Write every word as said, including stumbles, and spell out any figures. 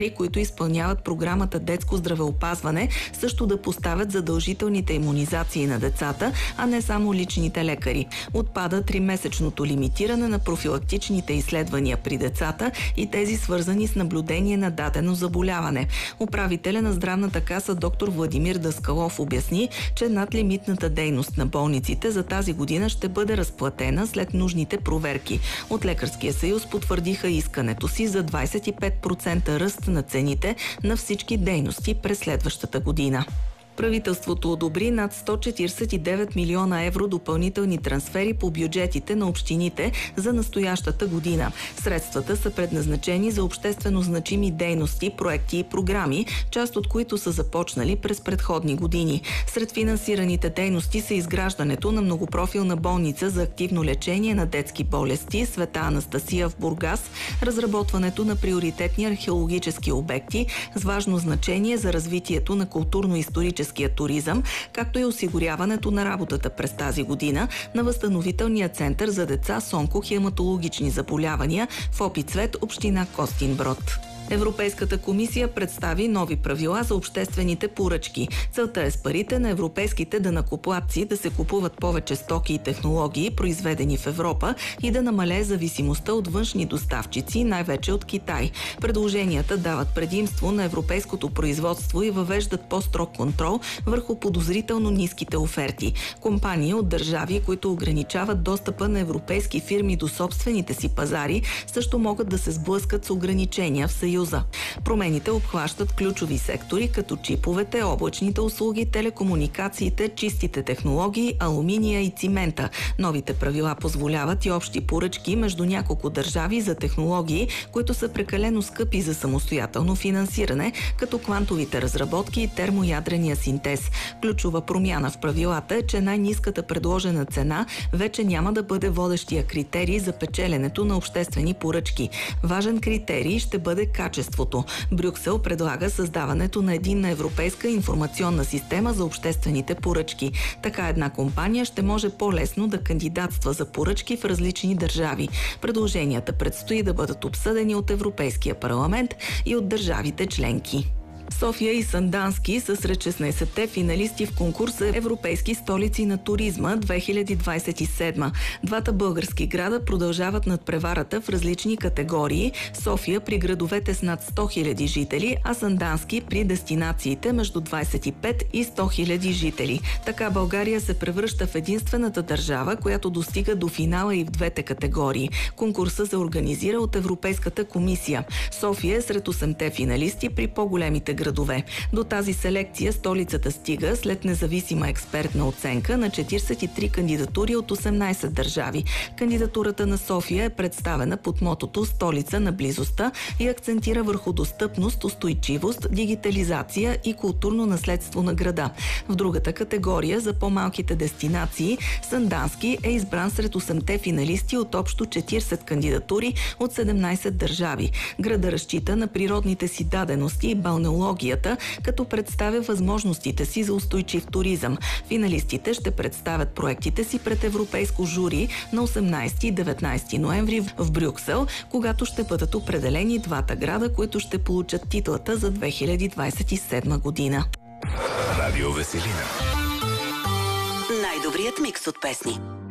които изпълняват програмата Детско здравеопазване, също да поставят задължителните имунизации на децата, а не само личните лекари. Отпада тримесечното лимитиране на профилактичните изследвания при децата и тези свързани с наблюдение на дадено заболяване. Управителя на Здравната каса доктор Владимир Даскалов обясни, че надлимитната дейност на болниците за тази година ще бъде разплатена след нужните проверки. От Лекарския съюз потвърдиха искането си за двадесет и пет процента ръст на цените на всички дейности през следващата година. Правителството одобри над сто четиридесет и девет милиона евро допълнителни трансфери по бюджетите на общините за настоящата година. Средствата са предназначени за обществено значими дейности, проекти и програми, част от които са започнали през предходни години. Сред финансираните дейности са изграждането на многопрофилна болница за активно лечение на детски болести Света Анастасия в Бургас, разработването на приоритетни археологически обекти с важно значение за развитието на културно-исторически туризъм, както и осигуряването на работата през тази година на възстановителния център за деца с онкохематологични заболявания в Опицвет, община Костинброд. Европейската комисия представи нови правила за обществените поръчки. Целта е с парите на европейските данъкоплатци да се купуват повече стоки и технологии, произведени в Европа, и да намалее зависимостта от външни доставчици, най-вече от Китай. Предложенията дават предимство на европейското производство и въвеждат по-строг контрол върху подозрително ниските оферти. Компании от държави, които ограничават достъпа на европейски фирми до собствените си пазари, също могат да се сблъскат с ограничения в Съюза. Промените обхващат ключови сектори като чиповете, облачните услуги, телекомуникациите, чистите технологии, алуминия и цимента. Новите правила позволяват и общи поръчки между няколко държави за технологии, които са прекалено скъпи за самостоятелно финансиране, като квантовите разработки и термоядрения синтез. Ключова промяна в правилата е, че най-ниската предложена цена вече няма да бъде водещия критерий за печеленето на обществени поръчки. Важен критерий ще бъде качеството. Брюксел предлага създаването на единна европейска информационна система за обществените поръчки. Така една компания ще може по-лесно да кандидатства за поръчки в различни държави. Предложенията предстои да бъдат обсъдени от Европейския парламент и от държавите членки. София и Сандански са сред шестнадесетте финалисти в конкурса Европейски столици на туризма две хиляди двадесет и седма. Двата български града продължават надпреварата в различни категории. София при градовете с над сто хиляди жители, а Сандански при дестинациите между двадесет и пет и сто хиляди жители. Така България се превръща в единствената държава, която достига до финала и в двете категории. Конкурсът се организира от Европейската комисия. София е сред осемте финалисти при по-големите градове. До тази селекция столицата стига след независима експертна оценка на четиридесет и три кандидатури от осемнадесет държави. Кандидатурата на София е представена под мотото "Столица на близостта" и акцентира върху достъпност, устойчивост, дигитализация и културно наследство на града. В другата категория за по-малките дестинации Сандански е избран сред осемте финалисти от общо четиридесет кандидатури от седемнадесет държави. Града разчита на природните си дадености и балнеологията, като представя възможностите си за устойчив туризъм. Финалистите ще представят проектите си пред европейско жури на осемнадесети и деветнадесети ноември в Брюксел, когато ще бъдат определени двата града, които ще получат титлата за две хиляди двадесет и седма година. Радио Веселина. Най-добрият микс от песни.